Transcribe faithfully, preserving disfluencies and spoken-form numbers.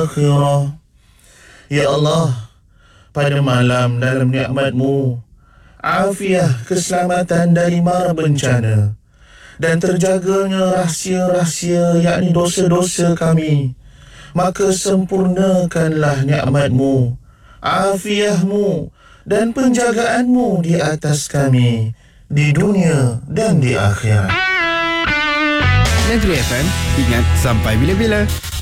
akhirah. Ya Allah, pada malam dalam nikmat-Mu, afiah keselamatan dari mara bencana dan terjaganya rahsia-rahsia yakni dosa-dosa kami, maka sempurnakanlah nikmat-Mu, afiah-Mu dan penjagaan-Mu di atas kami di dunia dan di akhirat. Neteri F M, ingat sampai bila-bila.